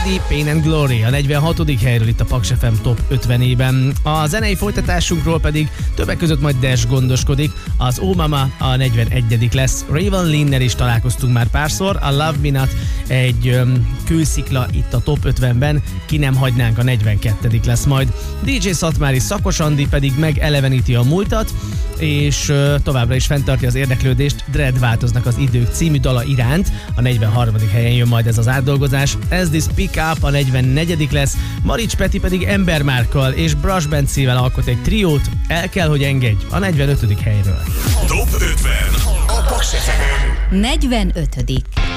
Lady, Pain and Glory a 46. helyről itt a Paks FM Top 50-ében. A zenei folytatásunkról pedig többek között majd Dash gondoskodik. Az Oh Mama a 41. lesz. Raven Linnel is találkoztunk már párszor. A Love Me Not egy kőszikla itt a Top 50-ben. Ki nem hagynánk, a 42. lesz majd. DJ Szatmári Szakos Andi pedig megeleveníti a múltat, és továbbra is fenntartja az érdeklődést Dread változnak az idők című dala iránt. A 43. helyen jön majd ez az átdolgozás. As This Pick Up a 44. lesz. Marics Peti pedig Embermárkkal és Brush Bencével alkot egy triót. El kell, hogy engedj a 45. helyről. Top 50 a Paks FM. 45.